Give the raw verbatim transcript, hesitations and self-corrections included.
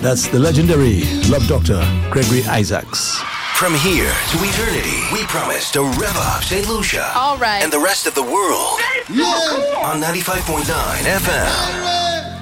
That's the legendary Love Doctor, Gregory Isaacs. From here to eternity, we promise to rev up Saint Lucia. All right. And the rest of the world. Yeah. On ninety-five point nine F M.